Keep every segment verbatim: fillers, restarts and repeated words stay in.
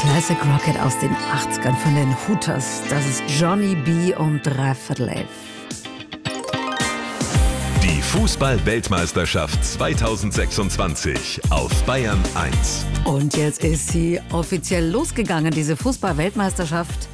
Classic Rocket aus den achtzigern von den Hooters. Das ist Johnny B. um dreiviertel elf. Die Fußball-Weltmeisterschaft zweitausendsechsundzwanzig auf Bayern eins. Und jetzt ist sie offiziell losgegangen, diese Fußball-Weltmeisterschaft.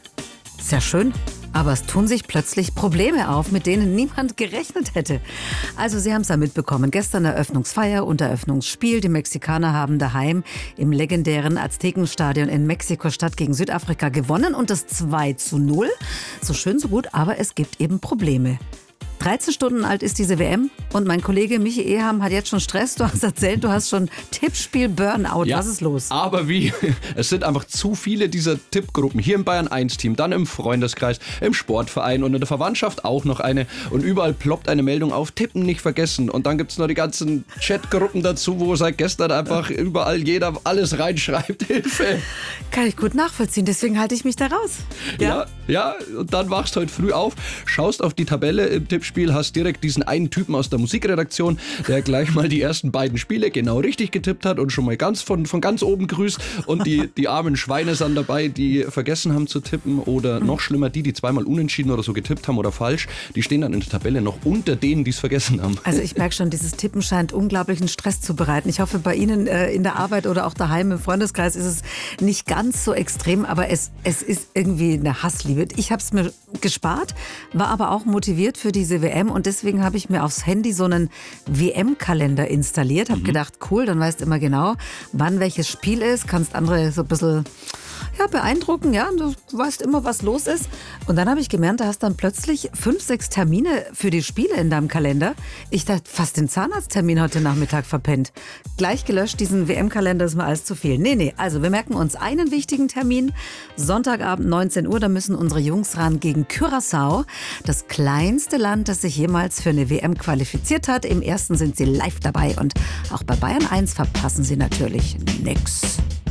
Sehr schön. Aber es tun sich plötzlich Probleme auf, mit denen niemand gerechnet hätte. Also Sie haben es ja mitbekommen. Gestern Eröffnungsfeier und Eröffnungsspiel. Die Mexikaner haben daheim im legendären Aztekenstadion in Mexiko-Stadt gegen Südafrika gewonnen. Und das zwei zu null. So schön, so gut, aber es gibt eben Probleme. dreizehn Stunden alt ist diese W M und mein Kollege Michi Eham hat jetzt schon Stress. Du hast erzählt, du hast schon Tippspiel-Burnout. Ja, was ist los? Aber wie? Es sind einfach zu viele dieser Tippgruppen. Hier im Bayern eins Team, dann im Freundeskreis, im Sportverein und in der Verwandtschaft auch noch eine. Und überall ploppt eine Meldung auf, Tippen nicht vergessen. Und dann gibt es noch die ganzen Chatgruppen dazu, wo seit gestern einfach überall jeder alles reinschreibt. Hilfe! Kann ich gut nachvollziehen, deswegen halte ich mich da raus. Ja, ja, und dann wachst du heute früh auf, schaust auf die Tabelle im Tippspiel, hast direkt diesen einen Typen aus der Musikredaktion, der gleich mal die ersten beiden Spiele genau richtig getippt hat und schon mal ganz von, von ganz oben grüßt. Und die, die armen Schweine sind dabei, die vergessen haben zu tippen oder noch schlimmer, die, die zweimal unentschieden oder so getippt haben oder falsch, die stehen dann in der Tabelle noch unter denen, die es vergessen haben. Also ich merke schon, dieses Tippen scheint unglaublichen Stress zu bereiten. Ich hoffe, bei Ihnen äh, in der Arbeit oder auch daheim im Freundeskreis ist es nicht ganz so extrem, aber es, es ist irgendwie eine Hassliebe. Ich habe es mir gespart, war aber auch motiviert für diese W M und deswegen habe ich mir aufs Handy so einen W M-Kalender installiert. Habe mhm. gedacht, cool, dann weißt du immer genau, wann welches Spiel ist, kannst andere so ein bisschen ja, beeindrucken, ja, du weißt immer, was los ist. Und dann habe ich gemerkt, du hast dann plötzlich fünf, sechs Termine für die Spiele in deinem Kalender. Ich dachte, fast den Zahnarzttermin heute Nachmittag verpennt. Gleich gelöscht, diesen W M-Kalender ist mir alles zu viel. Nee, nee, also wir merken uns einen wichtigen Termin. Sonntagabend neunzehn Uhr, da müssen unsere Jungs ran gegen Curaçao. Das kleinste Land, das sich jemals für eine W M qualifiziert hat. Im ersten sind sie live dabei und auch bei Bayern eins verpassen sie natürlich nix.